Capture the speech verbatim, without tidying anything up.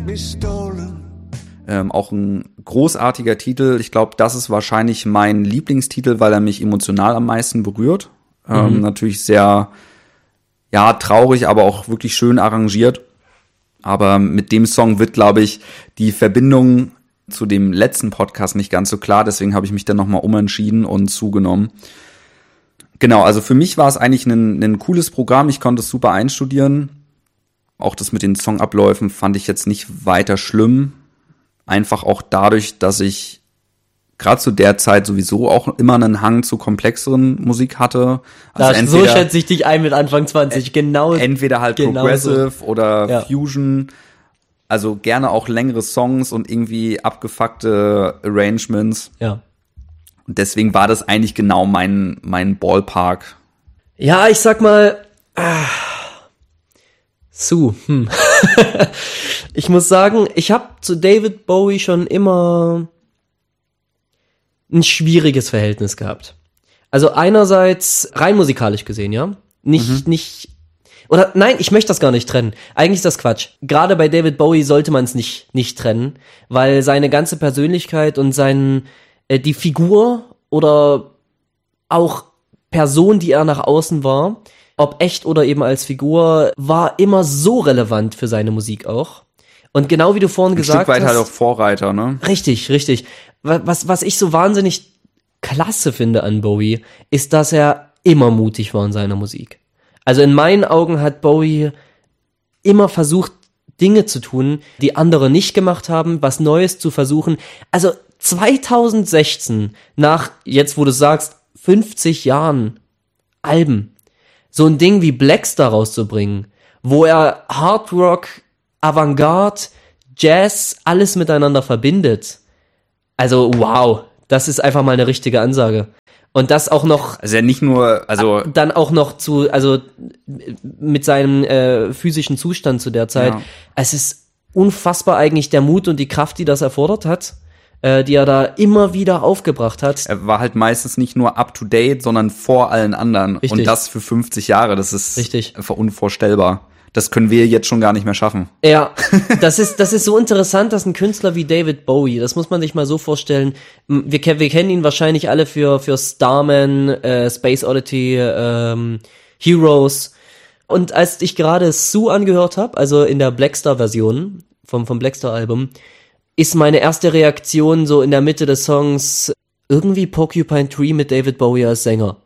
me stolen. Ähm, auch ein großartiger Titel. Ich glaube, das ist wahrscheinlich mein Lieblingstitel, weil er mich emotional am meisten berührt. Ähm, Mhm. Natürlich sehr, ja, traurig, aber auch wirklich schön arrangiert. Aber mit dem Song wird, glaube ich, die Verbindung zu dem letzten Podcast nicht ganz so klar. Deswegen habe ich mich dann nochmal umentschieden und zugenommen. Genau, also für mich war es eigentlich ein, ein cooles Programm. Ich konnte es super einstudieren. Auch das mit den Songabläufen fand ich jetzt nicht weiter schlimm. Einfach auch dadurch, dass ich gerade zu der Zeit sowieso auch immer einen Hang zu komplexeren Musik hatte. Also Das, entweder, so schätze ich dich ein mit Anfang zwanzig, genau. entweder halt genau Progressive so. oder Ja. Fusion. Also gerne auch längere Songs und irgendwie abgefuckte Arrangements. Ja. Und deswegen war das eigentlich genau mein, mein Ballpark. Ja, ich sag mal, ah, Sue, hm. Ich muss sagen, ich habe zu David Bowie schon immer ein schwieriges Verhältnis gehabt. Also einerseits rein musikalisch gesehen, ja, nicht, mhm. nicht, oder nein, ich möchte das gar nicht trennen. Eigentlich ist das Quatsch. Gerade bei David Bowie sollte man es nicht, nicht trennen, weil seine ganze Persönlichkeit und sein, äh, die Figur oder auch Person, die er nach außen war, ob echt oder eben als Figur, war immer so relevant für seine Musik auch. Und genau wie du vorhin Ein gesagt hast. Ein Stück weit halt auch Vorreiter, ne? Richtig, richtig. Was, was ich so wahnsinnig klasse finde an Bowie, ist, dass er immer mutig war in seiner Musik. Also in meinen Augen hat Bowie immer versucht, Dinge zu tun, die andere nicht gemacht haben, was Neues zu versuchen. Also zwanzig sechzehn, nach, jetzt wo du sagst, fünfzig Jahren Alben, so ein Ding wie Blackstar rauszubringen, wo er Hard Rock, Avantgarde, Jazz, alles miteinander verbindet. Also wow, das ist einfach mal eine richtige Ansage. Und das auch noch, also ja nicht nur, also dann auch noch zu, also mit seinem äh, physischen Zustand zu der Zeit. Ja. Es ist unfassbar eigentlich der Mut und die Kraft, die das erfordert hat, äh, die er da immer wieder aufgebracht hat. Er war halt meistens nicht nur up to date, sondern vor allen anderen. Richtig. Und das für fünfzig Jahre, das ist Richtig. Einfach unvorstellbar. Das können wir jetzt schon gar nicht mehr schaffen. Ja, das ist das ist so interessant, dass ein Künstler wie David Bowie, das muss man sich mal so vorstellen, wir, wir kennen ihn wahrscheinlich alle für für Starman, äh, Space Oddity, ähm, Heroes. Und als ich gerade Sue angehört habe, also in der Blackstar-Version vom vom Blackstar-Album, ist meine erste Reaktion so in der Mitte des Songs irgendwie Porcupine Tree mit David Bowie als Sänger.